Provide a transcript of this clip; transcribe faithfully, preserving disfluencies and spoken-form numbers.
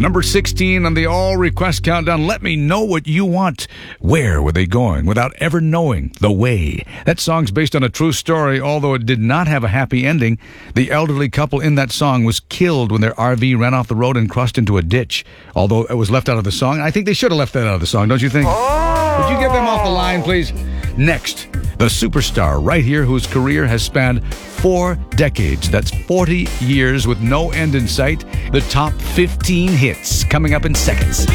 Number sixteen on the all request countdown. Let me know what you want. Where were they going without ever knowing the way? That song's based on a true story, although it did not have a happy ending. The elderly couple in that song was killed when their R V ran off the road and crossed into a ditch. Although it was left out of the song. I think they should have left that out of the song, don't you think? Oh! Would you get them off the line, please? Next, the superstar right here whose career has spanned four decades. That's forty years with no end in sight. The top fifteen hits coming up in seconds.